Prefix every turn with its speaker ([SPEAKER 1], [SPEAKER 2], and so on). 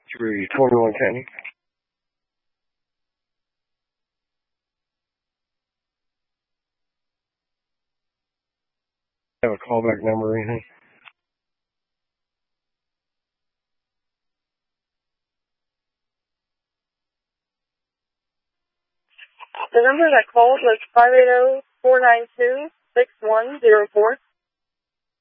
[SPEAKER 1] 321 Kenny. Have a callback number or anything?
[SPEAKER 2] The number that called was 580-492-6104.